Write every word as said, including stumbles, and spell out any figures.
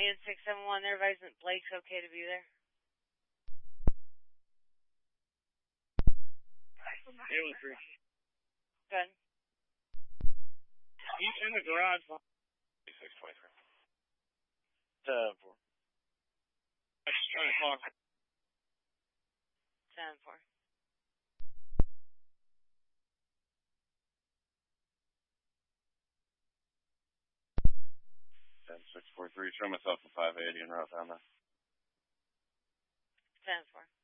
Ian six seven one, they're advising Blake's okay to be there. eight one three. Good. He's in the garage. six twenty-three. seven four. I'm just trying to talk. seven four. ten six four three. Show myself a five eighty and route down there. seven four.